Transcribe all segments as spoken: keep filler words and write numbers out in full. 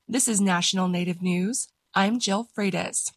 This is National Native News. I'm Jill Freitas.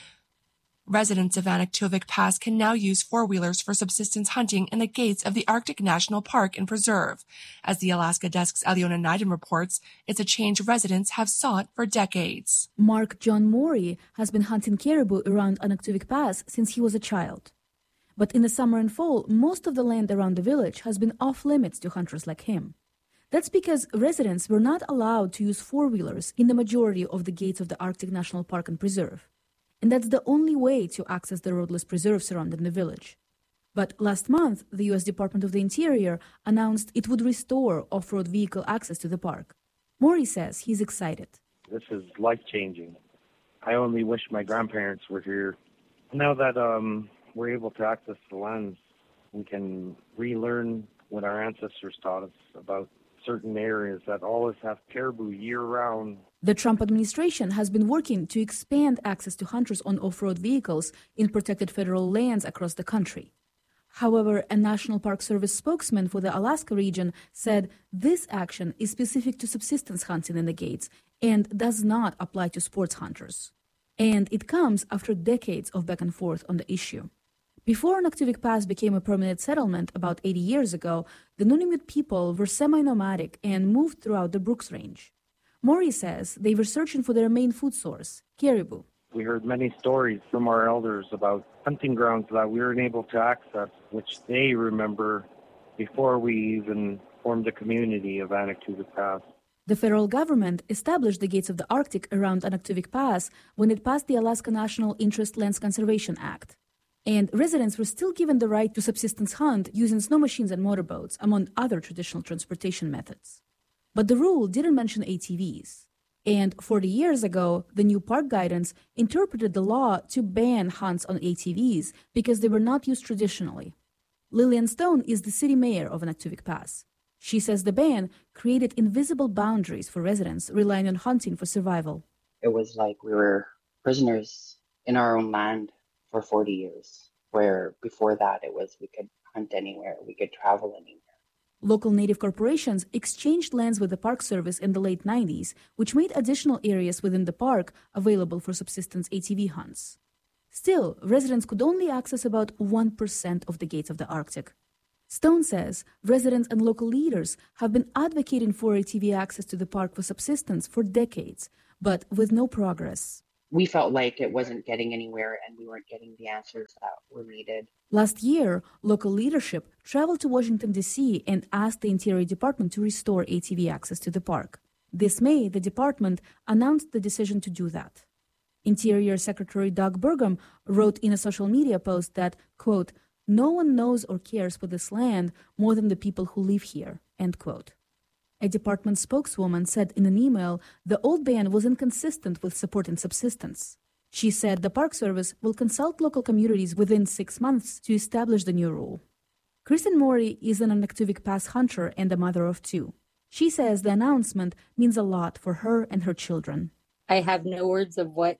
Residents of Anaktuvuk Pass can now use four-wheelers for subsistence hunting in the gates of the Arctic National Park and Preserve. As the Alaska Desk's Aliona Neiden reports, it's a change residents have sought for decades. Mark John Morey has been hunting caribou around Anaktuvuk Pass since he was a child. But in the summer and fall, most of the land around the village has been off-limits to hunters like him. That's because residents were not allowed to use four-wheelers in the majority of the gates of the Arctic National Park and Preserve. And that's the only way to access the roadless preserve surrounding the village. But last month, the U S Department of the Interior announced it would restore off-road vehicle access to the park. Morey says he's excited. This is life-changing. I only wish my grandparents were here. Now that um, we're able to access the lands, we can relearn what our ancestors taught us about certain areas that always have caribou year-round. The Trump administration has been working to expand access to hunters on off-road vehicles in protected federal lands across the country. However, a National Park Service spokesman for the Alaska region said this action is specific to subsistence hunting in the gates and does not apply to sports hunters. And it comes after decades of back and forth on the issue. Before Anaktuvuk Pass became a permanent settlement about eighty years ago, the Nunavut people were semi-nomadic and moved throughout the Brooks Range. Morey says they were searching for their main food source, caribou. We heard many stories from our elders about hunting grounds that we weren't able to access, which they remember before we even formed the community of Anaktuvuk Pass. The federal government established the gates of the Arctic around Anaktuvuk Pass when it passed the Alaska National Interest Lands Conservation Act. And residents were still given the right to subsistence hunt using snow machines and motorboats, among other traditional transportation methods. But the rule didn't mention A T Vs. And forty years ago, the new park guidance interpreted the law to ban hunts on A T Vs because they were not used traditionally. Lillian Stone is the city mayor of Anaktuvuk Pass. She says the ban created invisible boundaries for residents relying on hunting for survival. It was like we were prisoners in our own land for forty years, where before that it was we could hunt anywhere, we could travel anywhere. Local native corporations exchanged lands with the Park Service in the late nineties, which made additional areas within the park available for subsistence A T V hunts. Still, residents could only access about one percent of the gates of the Arctic. Stone says residents and local leaders have been advocating for A T V access to the park for subsistence for decades, but with no progress. We felt like it wasn't getting anywhere and we weren't getting the answers that were needed. Last year, local leadership traveled to Washington, D C and asked the Interior Department to restore A T V access to the park. This May, the department announced the decision to do that. Interior Secretary Doug Burgum wrote in a social media post that, quote, "No one knows or cares for this land more than the people who live here," end quote. A department spokeswoman said in an email the old ban was inconsistent with supporting subsistence. She said the Park Service will consult local communities within six months to establish the new rule. Kristen Morey is an Anaktuvuk Pass hunter and a mother of two. She says the announcement means a lot for her and her children. I have no words of what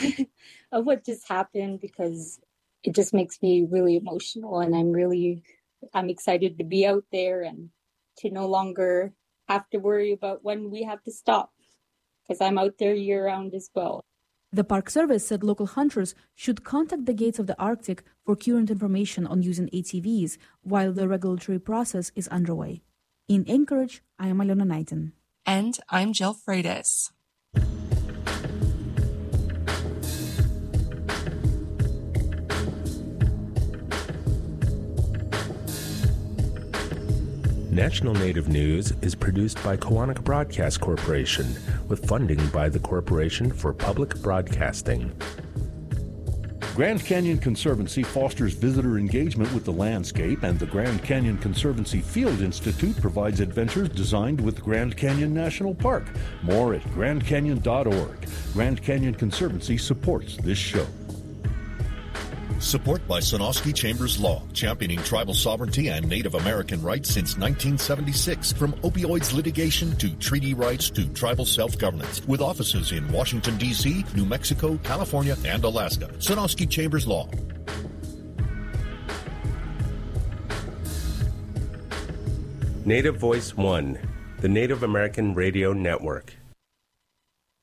of what just happened because it just makes me really emotional, and I'm really I'm excited to be out there and to no longer have to worry about when we have to stop, because I'm out there year-round as well. The Park Service said local hunters should contact the gates of the Arctic for current information on using A T Vs while the regulatory process is underway. In Anchorage, I am Aliona Neiden. And I'm Jill Freitas. National Native News is produced by Koahnic Broadcast Corporation with funding by the Corporation for Public Broadcasting. Grand Canyon Conservancy fosters visitor engagement with the landscape, and the Grand Canyon Conservancy Field Institute provides adventures designed with Grand Canyon National Park. More at grand canyon dot org. Grand Canyon Conservancy supports this show. Support by Sonosky Chambers Law, championing tribal sovereignty and Native American rights since nineteen seventy-six. From opioids litigation to treaty rights to tribal self-governance. With offices in Washington, D C, New Mexico, California, and Alaska. Sonosky Chambers Law. Native Voice One, the Native American Radio Network.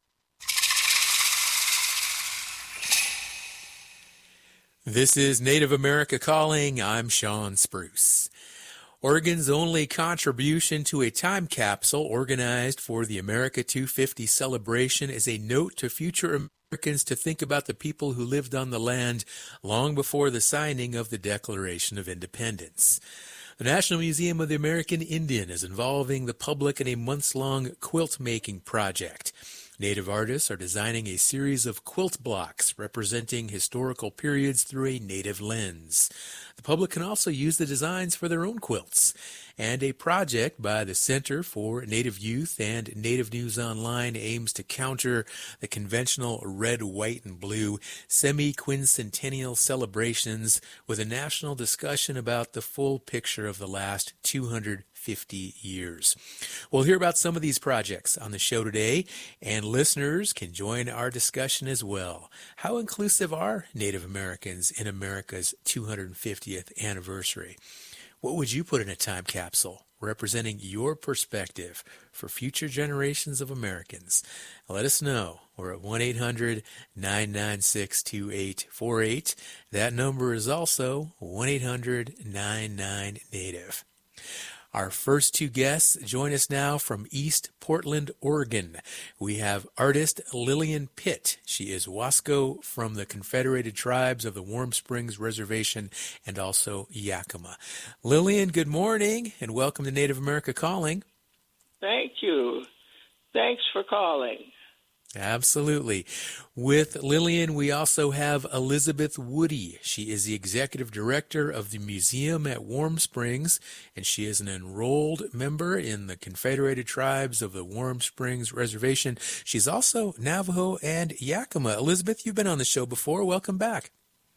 This is Native America Calling. I'm Sean Spruce. Oregon's only contribution to a time capsule organized for the America two fifty celebration is a note to future Americans to think about the people who lived on the land long before the signing of the Declaration of Independence. The National Museum of the American Indian is involving the public in a months-long quilt-making project. Native artists are designing a series of quilt blocks representing historical periods through a Native lens. The public can also use the designs for their own quilts. And a project by the Center for Native Youth and Native News Online aims to counter the conventional red, white, and blue semi-quincentennial celebrations with a national discussion about the full picture of the last two hundred fifty years. We'll hear about some of these projects on the show today, and listeners can join our discussion as well. How inclusive are Native Americans in America's two hundred fiftieth anniversary? What would you put in a time capsule representing your perspective for future generations of Americans? Let us know. We're at one eight hundred nine nine six two eight four eight. That number is also one eight hundred nine nine Native. Our first two guests join us now from East Portland, Oregon. We have artist Lillian Pitt. She is Wasco from the Confederated Tribes of the Warm Springs Reservation and also Yakima. Lillian, good morning and welcome to Native America Calling. Thank you. Thanks for calling. Absolutely. With Lillian, we also have Elizabeth Woody. She is the executive director of the museum at Warm Springs, and she is an enrolled member in the Confederated Tribes of the Warm Springs Reservation. She's also Navajo and Yakima. Elizabeth, you've been on the show before. Welcome back.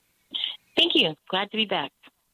Thank you. Glad to be back.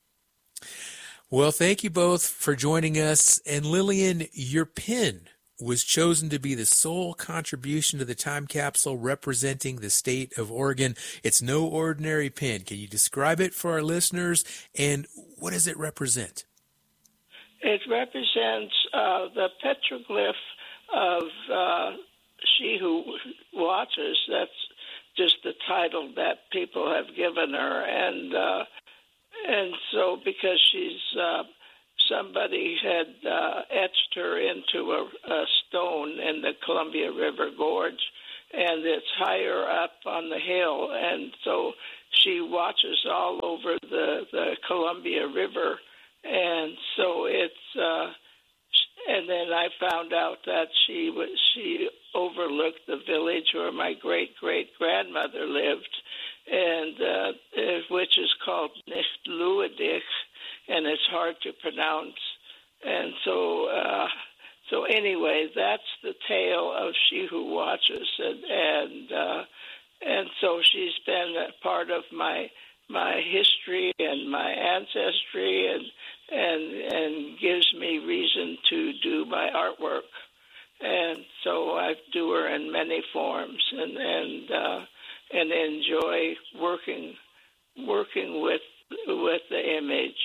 Well, thank you both for joining us. And Lillian, your pin was chosen to be the sole contribution to the time capsule representing the state of Oregon. It's no ordinary pin. Can you describe it for our listeners, and what does it represent? It represents uh, the petroglyph of uh, She Who Watches. That's just the title that people have given her. And, uh, and so because she's... Uh, Somebody had uh, etched her into a, a stone in the Columbia River Gorge, and it's higher up on the hill, and so she watches all over the, the Columbia River, and so it's. Uh, and then I found out that she was she overlooked the village where my great great grandmother lived, and uh, which is called Nichtluadich. And it's hard to pronounce. And so, uh, so anyway, that's the tale of She Who Watches, and and, uh, and so she's been a part of my my history and my ancestry, and and and gives me reason to do my artwork. And so I do her in many forms, and and uh, and enjoy working working with with the image.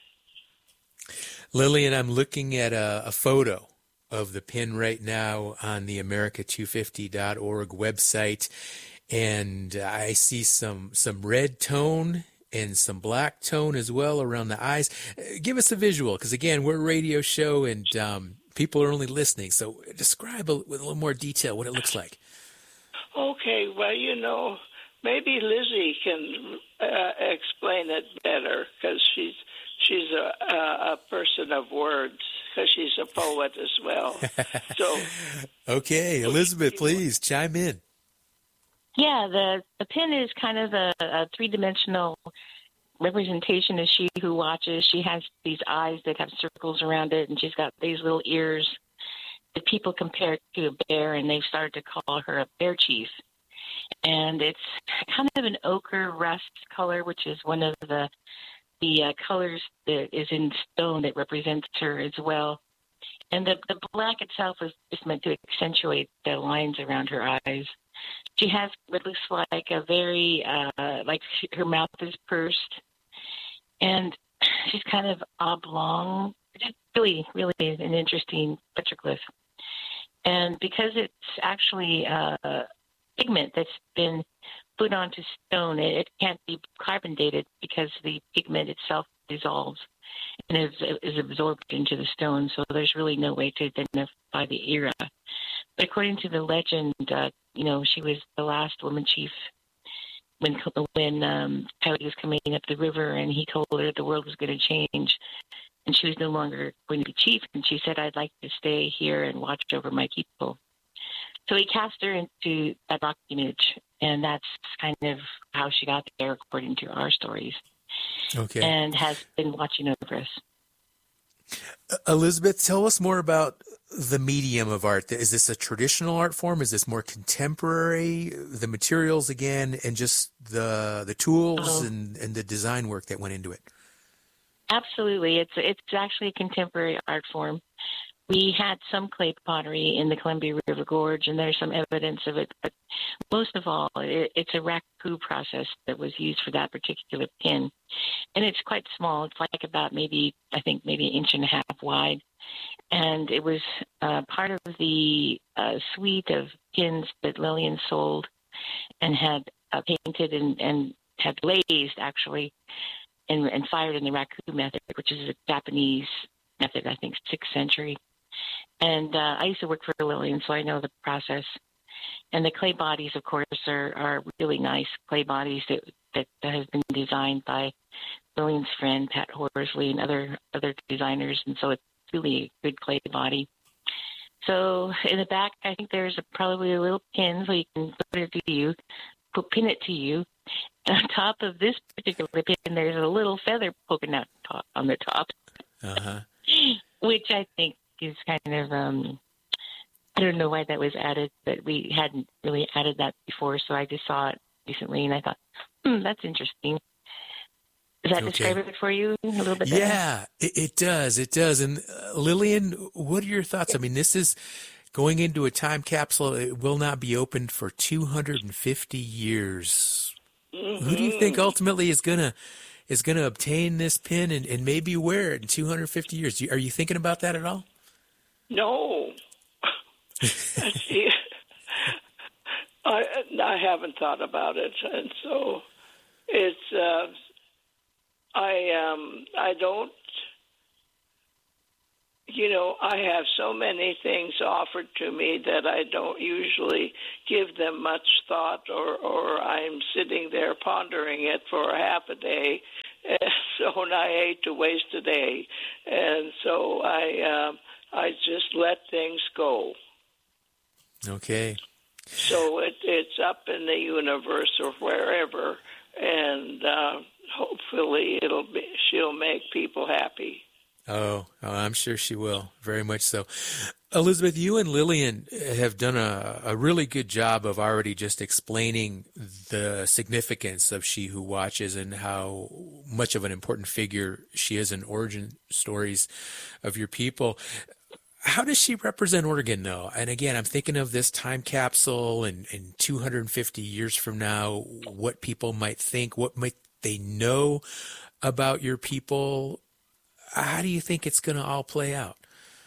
Lillian, I'm looking at a, a photo of the pin right now on the America two fifty dot org website, and I see some some red tone and some black tone as well around the eyes. Give us a visual, because again, we're a radio show and um, people are only listening, so describe a, with a little more detail what it looks like. Okay, well, you know, maybe Lizzie can uh, explain it better, because she's She's a, a, a person of words, because she's a poet as well. So, okay, Elizabeth, please chime in. Yeah, the, the pin is kind of a, a three-dimensional representation of She Who Watches. She has these eyes that have circles around it, and she's got these little ears that people compare to a bear, and they've started to call her a bear chief. And it's kind of an ochre rust color, which is one of the The uh, colors that is in stone that represents her as well. And the, the black itself is just meant to accentuate the lines around her eyes. She has what looks like a very, uh, like she, her mouth is pursed. And she's kind of oblong. It's really, really an interesting petroglyph. And because it's actually uh, pigment that's been put onto stone. It, it can't be carbon dated because the pigment itself dissolves and is, is absorbed into the stone. So there's really no way to identify the era. But according to the legend, uh, you know, she was the last woman chief when when um, Coyote was coming up the river, and he told her the world was going to change, and she was no longer going to be chief. And she said, "I'd like to stay here and watch over my people." So he cast her into that rock image, and that's kind of how she got there, according to our stories. Okay. And has been watching over us. Elizabeth, tell us more about the medium of art. Is this a traditional art form? Is this more contemporary? The materials again, and just the the tools Oh. and, and the design work that went into it. Absolutely. It's it's actually a contemporary art form. We had some clay pottery in the Columbia River Gorge, and there's some evidence of it. But most of all, it, it's a raku process that was used for that particular pin. And it's quite small. It's like about maybe, I think, maybe an inch and a half wide. And it was uh, part of the uh, suite of pins that Lillian sold and had uh, painted and, and had glazed, actually, and, and fired in the raku method, which is a Japanese method, I think, sixth century. And uh, I used to work for Lillian, so I know the process. And the clay bodies, of course, are, are really nice clay bodies that, that has been designed by Lillian's friend, Pat Horsley, and other, other designers. And so it's really a good clay body. So in the back, I think there's a, probably a little pin so you can put it to you, put, pin it to you. And on top of this particular pin, there's a little feather poking out top, on the top, Uh-huh. which I think is kind of, um, I don't know why that was added, but we hadn't really added that before, so I just saw it recently, and I thought, hmm, that's interesting. Does that Okay. describe it for you a little bit better? Yeah, it, it does. It does. And uh, Lillian, what are your thoughts? I mean, this is going into a time capsule. It will not be opened for two hundred fifty years. Mm-hmm. Who do you think ultimately is gonna is gonna obtain this pin and, and maybe wear it in two hundred fifty years? Do you, are you thinking about that at all? No. See, I I haven't thought about it, and so it's uh, I um I don't. You know, I have so many things offered to me that I don't usually give them much thought, or, or I'm sitting there pondering it for a half a day. And so I hate to waste a day. And so I, um, I just let things go. Okay. So it, it's up in the universe or wherever, and uh, hopefully it'll be, she'll make people happy. Oh, oh, I'm sure she will. Very much so. Elizabeth, you and Lillian have done a, a really good job of already just explaining the significance of She Who Watches and how much of an important figure she is in origin stories of your people. How does she represent Oregon, though? And again, I'm thinking of this time capsule and in two hundred fifty years from now, what people might think, what might they know about your people. How do you think it's going to all play out?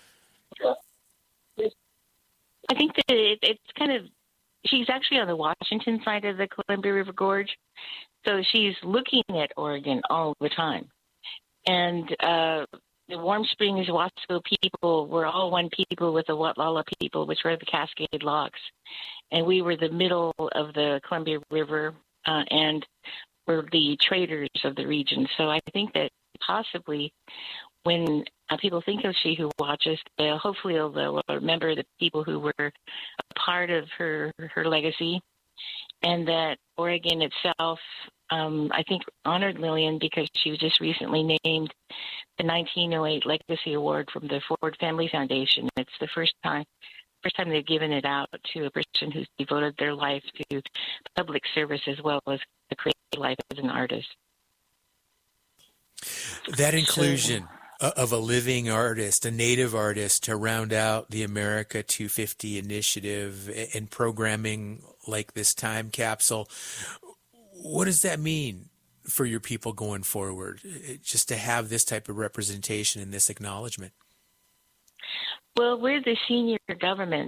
I think that it, it's kind of, she's actually on the Washington side of the Columbia River Gorge, so she's looking at Oregon all the time. And uh, the Warm Springs Wasco people were all one people with the Watlala people, which were the Cascade Logs. And we were the middle of the Columbia River uh, and were the traders of the region. So I think that possibly when uh, people think of She Who Watches, they'll hopefully they'll remember the people who were a part of her, her legacy, and that Oregon itself, um, I think, honored Lillian because she was just recently named the nineteen oh eight Legacy Award from the Ford Family Foundation. It's the first time first time they've given it out to a person who's devoted their life to public service as well as a creative life as an artist. That inclusion of a living artist, a native artist, to round out the America two fifty initiative and programming like this time capsule, what does that mean for your people going forward, just to have this type of representation and this acknowledgement? Well, we're the senior government,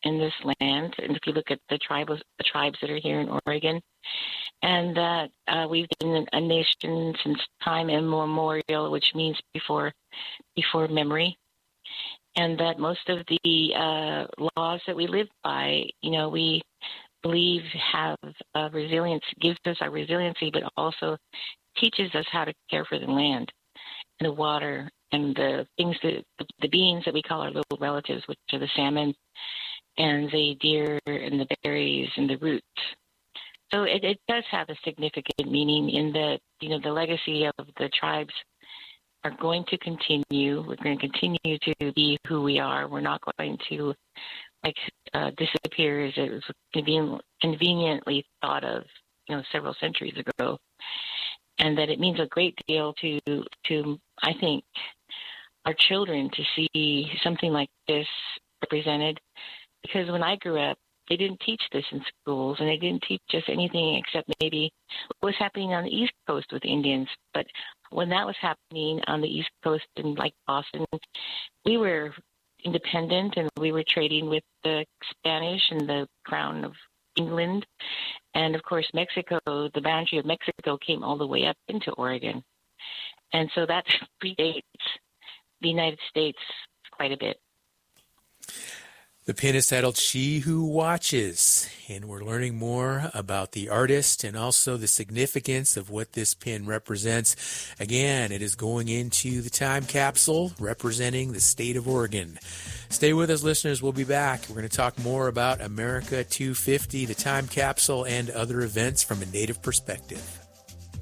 in this land. And if you look at the tribes, the tribes that are here in Oregon, and that uh, we've been a nation since time immemorial, which means before before memory, and that most of the uh, laws that we live by, you know, we believe have uh, resilience, gives us our resiliency, but also teaches us how to care for the land and the water and the things that the beings that we call our little relatives, which are the salmon and the deer and the berries and the roots. So it, it does have a significant meaning in that, you know, the legacy of the tribes are going to continue. We're going to continue to be who we are. We're not going to like uh, disappear as it was conven- conveniently thought of, you know, several centuries ago. And that it means a great deal to, to I think, our children to see something like this represented. Because when I grew up, they didn't teach this in schools, and they didn't teach us anything except maybe what was happening on the East Coast with Indians. But when that was happening on the East Coast in like Boston, we were independent, and we were trading with the Spanish and the Crown of England. And, of course, Mexico, the boundary of Mexico came all the way up into Oregon. And so that predates the United States quite a bit. The pin is titled She Who Watches, and we're learning more about the artist and also the significance of what this pin represents. Again, it is going into the time capsule representing the state of Oregon. Stay with us, listeners. We'll be back. We're going to talk more about America two fifty, the time capsule, and other events from a Native perspective.